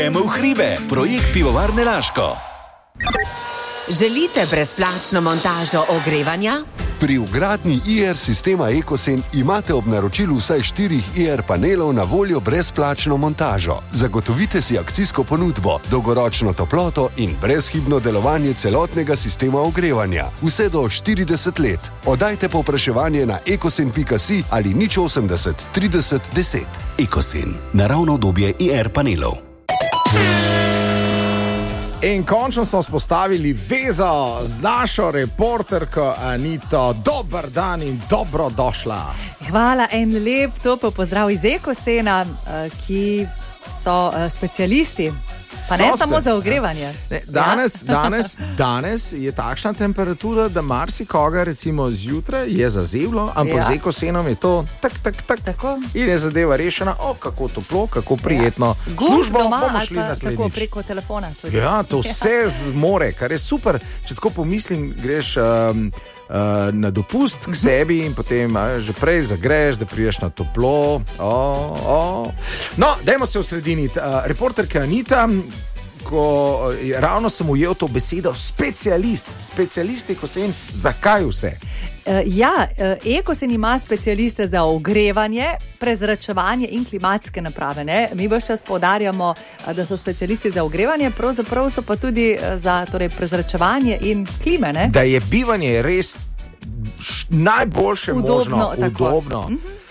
V hribe, projekt Pivovarne Laško. Želite brezplačno montažo ogrevanja? Pri vgradnji IR sistema Ekosen imate ob naročilu vsaj 4 IR panelov na voljo brezplačno montažo. Zagotovite si akcijsko ponudbo, dolgoročno toploto in brezhibno delovanje celotnega sistema ogrevanja. Vse do 40 let. Oddajte povpraševanje na ekosen.si ali 080 30 10. Ekosen, naravno obdobje IR panelov. In končno smo spostavili vezo z našo reporterko Anito. Dober dan in dobrodošla. Hvala, en lep topel pozdrav iz Ekosena, ki so specialisti. Pa ne samo za ogrevanje. Danes je takšna temperatura, da marsikoga recimo zjutraj je zazevlo, ampak z Ekosenom je to tako. In je zadeva rešena. Kako toplo, kako prijetno. Službo bomo šli naslednjič. Tako preko telefona. Tudi. Ja, to vse zmore, kar je super. Če tako pomislim, greš na dopust k sebi in potem že prej zagreš, da priješ na toplo. No, dajmo se osrediniti. Reporterka Anita, ko ravno sem ujel to besedo specialist Ekosen, zakaj vse? Ekosen ima specialiste za ogrevanje, prezračevanje in klimatske naprave. Ne? Mi ves čas poudarjamo, da so specialisti za ogrevanje, pravzaprav so pa tudi za prezračevanje in klime. Ne? Da je bivanje res najboljše možno, udobno.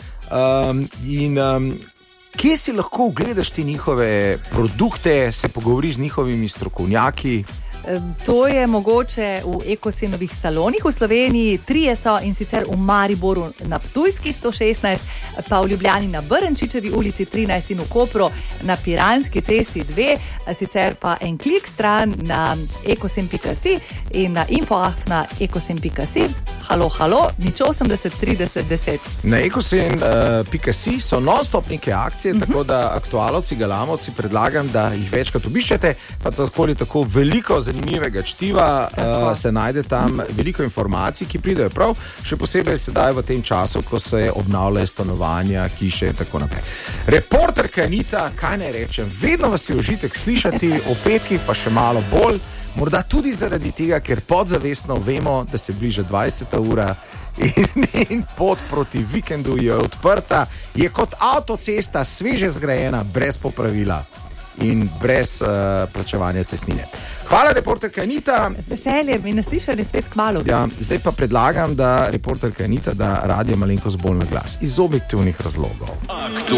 Kje si lahko ogledaš ti njihove produkte, se pogovoriš z njihovimi strokovnjaki? To je mogoče v Ekosenovih salonih v Sloveniji. 3 so, in sicer v Mariboru na Ptujski 116, pa v Ljubljani na Brnčičevi ulici 13 in v Kopru na Piranski cesti 2, sicer pa en klik stran na ekosen.si in na info@ekosen.si. Halo, 080 30 10. Na ekosen.si so non-stop neke akcije, tako da aktualovci, galamovci predlagam, da jih večkrat obiščete, pa tako veliko zanimivega čtiva se najde tam, veliko informacij, ki pridejo prav, še posebej sedaj v tem času, ko se obnavljajo stanovanja, hiše in tako naprej. Reporterka Anita, kaj naj rečem, vedno vas je užitek slišati, o petkih pa še malo bolj. Morda tudi zaradi tega, ker podzavestno vemo, da se bliža 20. ura in pot proti vikendu je odprta, je kot avtocesta sveže zgrajena, brez popravila in brez plačevanja cestnine. Hvala, reporterka Anita. Z veseljem in naslišali spet kmalu. Ja, zdaj pa predlagam, da reporterka Anita da radio malenkost bolj na glas. Iz objektivnih razlogov.